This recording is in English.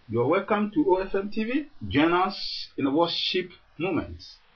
You are welcome to OFM TV. Join us in a worship moment.